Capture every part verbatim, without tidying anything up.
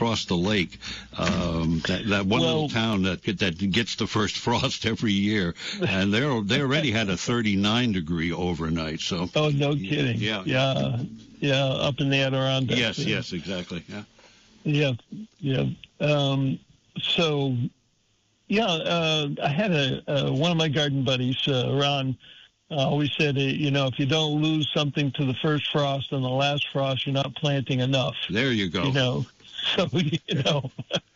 across the lake, um, that, that one well, little town that get, that gets the first frost every year, and they they already had a thirty-nine degree overnight. So. Oh, no kidding. Yeah. Yeah. Yeah. Up in the Adirondacks. Yes. Yeah. Yes. Exactly. Yeah. Yeah. Yeah. Um, so. Yeah, uh, I had a uh, one of my garden buddies, uh, Ron, uh, always said, uh, you know, if you don't lose something to the first frost and the last frost, you're not planting enough. There you go. You know, so, you know,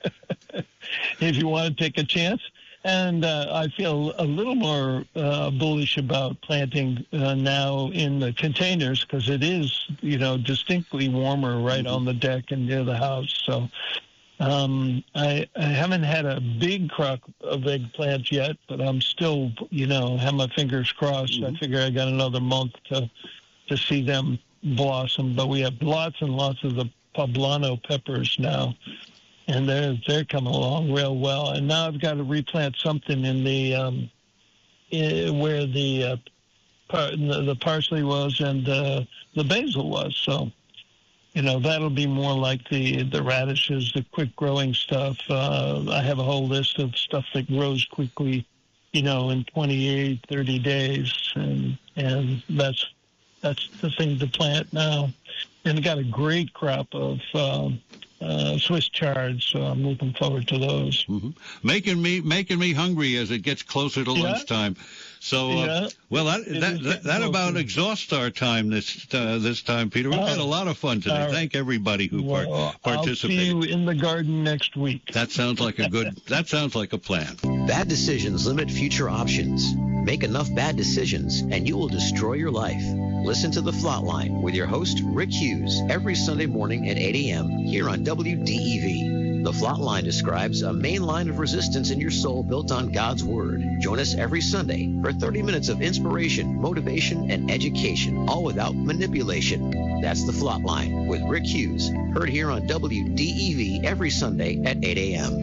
if you want to take a chance. And uh, I feel a little more uh, bullish about planting uh, now in the containers because it is, you know, distinctly warmer right mm-hmm. on the deck and near the house. So. Um, I, I haven't had a big crop of eggplants yet, but I'm still, you know, have my fingers crossed. Mm-hmm. I figure I got another month to to see them blossom. But we have lots and lots of the poblano peppers now, and they're they're coming along real well. And now I've got to replant something in the um, in, where the uh, par- the, the parsley was and uh, the basil was. So. You know, that'll be more like the, the radishes, the quick-growing stuff. Uh, I have a whole list of stuff that grows quickly, you know, in twenty-eight, thirty days, and and that's that's the thing to plant now. And I got a great crop of uh, uh, Swiss chards, so I'm looking forward to those. Mm-hmm. Making me making me hungry as it gets closer to yeah. lunchtime. So, uh, yeah. well, that that, that, that about exhausts our time this uh, this time, Peter. We've uh, had a lot of fun today. Uh, Thank everybody who well, part- participated. I'll see you in the garden next week. That sounds like a good. That sounds like a plan. Bad decisions limit future options. Make enough bad decisions, and you will destroy your life. Listen to The Flatline with your host, Rick Hughes, every Sunday morning at eight a.m. here on W D E V. The Flatline describes a main line of resistance in your soul built on God's Word. Join us every Sunday for thirty minutes of inspiration, motivation, and education, all without manipulation. That's The Flatline with Rick Hughes, heard here on W D E V every Sunday at eight a.m.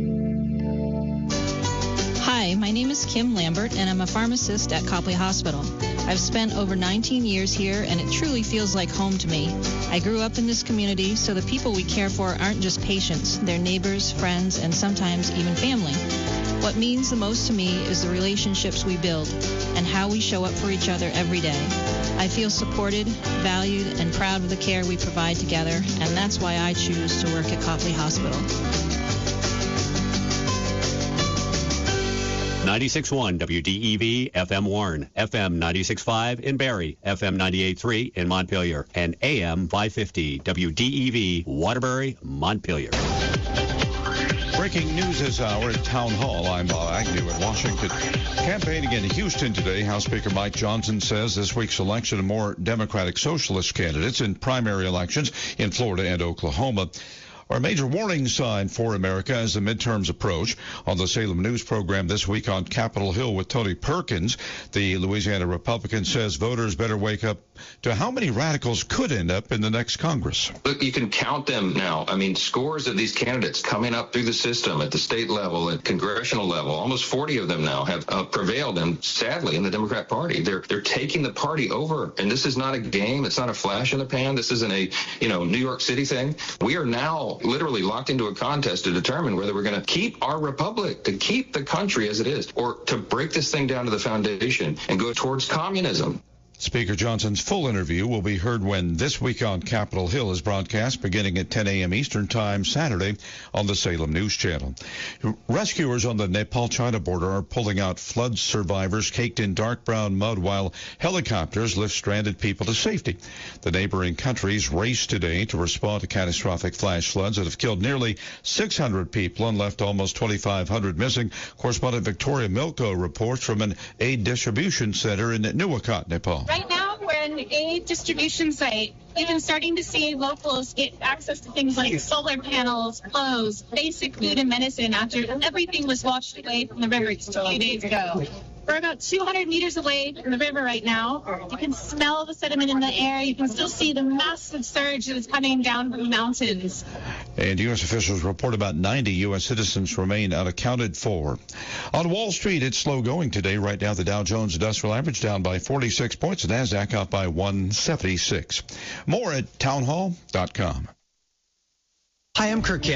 Hi, my name is Kim Lambert, and I'm a pharmacist at Copley Hospital. I've spent over nineteen years here, and it truly feels like home to me. I grew up in this community, so the people we care for aren't just patients. They're neighbors, friends, and sometimes even family. What means the most to me is the relationships we build and how we show up for each other every day. I feel supported, valued, and proud of the care we provide together, and that's why I choose to work at Copley Hospital. ninety-six point one W D E V F M Warren, F M ninety-six point five in Barrie, F M ninety-eight point three in Montpelier, and A M five fifty W D E V Waterbury, Montpelier. Breaking news this hour at Town Hall. I'm Bob Agnew in Washington. Campaigning in Houston today, House Speaker Mike Johnson says this week's election of more Democratic Socialist candidates in primary elections in Florida and Oklahoma are a major warning sign for America as the midterms approach. On the Salem News program this week on Capitol Hill with Tony Perkins, the Louisiana Republican says voters better wake up to how many radicals could end up in the next Congress. Look, you can count them now. I mean, scores of these candidates coming up through the system at the state level, at congressional level. Almost forty of them now have uh, prevailed, and sadly, in the Democrat Party, they're they're taking the party over. And this is not a game. It's not a flash in the pan. This isn't a you know New York City thing. We are now literally locked into a contest to determine whether we're going to keep our republic, to keep the country as it is, or to break this thing down to the foundation and go towards communism. Speaker Johnson's full interview will be heard when This Week on Capitol Hill is broadcast beginning at ten a.m. Eastern Time Saturday on the Salem News Channel. Rescuers on the Nepal-China border are pulling out flood survivors caked in dark brown mud while helicopters lift stranded people to safety. The neighboring countries race today to respond to catastrophic flash floods that have killed nearly six hundred people and left almost twenty-five hundred missing. Correspondent Victoria Milko reports from an aid distribution center in Nuwakot, Nepal. Right now, we're in the aid distribution site. We've been starting to see locals get access to things like solar panels, clothes, basic food and medicine after everything was washed away from the river just a few days ago. We're about two hundred meters away from the river right now. You can smell the sediment in the air. You can still see the massive surge that is coming down from the mountains. And U S officials report about ninety U S citizens remain unaccounted for. On Wall Street, it's slow going today. Right now, the Dow Jones Industrial Average down by forty-six points. The NASDAQ up by one seventy-six. More at townhall dot com. Hi, I'm Kirk Cameron.